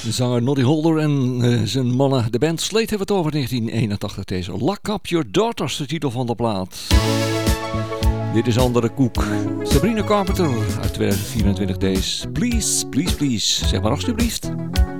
De zanger Noddy Holder en zijn mannen, de band Slate, hebben het over 1981. Deze Lock Up Your Daughters, de titel van de plaat. Dit is Andere Koek. Sabrina Carpenter uit 2024 Days. Please, please, please. Zeg maar alsjeblieft.